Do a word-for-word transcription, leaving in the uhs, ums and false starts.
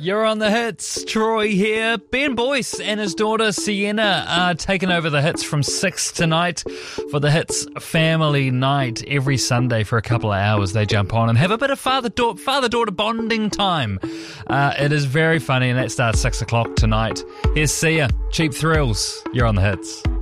You're on the hits. Troy here. Ben Boyce and his daughter Sienna are taking over the hits from six tonight for the Hits Family Night. Every Sunday for a couple of hours they jump on and have a bit of father-daughter father-daughter bonding time. Uh, it is very funny, and that starts six o'clock tonight. Here's Sia, Cheap Thrills. You're on the hits.